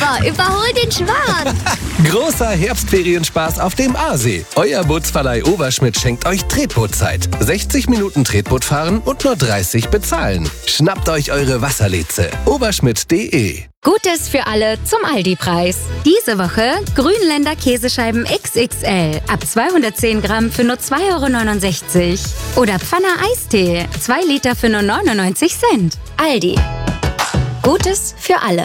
super, überhol den Schwan. Großer Herbstferienspaß auf dem Aasee. Euer Bootsverleih Oberschmidt schenkt euch Tretbootzeit. 60 Minuten Tretboot fahren und nur 30 bezahlen. Schnappt euch eure Wasserleze. Oberschmidt.de. Gutes für alle zum Aldi-Preis. Diese Woche Grünländer Käsescheiben XXL ab 210 Gramm für nur 2,69 €. Oder Pfanner Eistee, 2 Liter für nur 99 Cent. Aldi. Gutes für alle.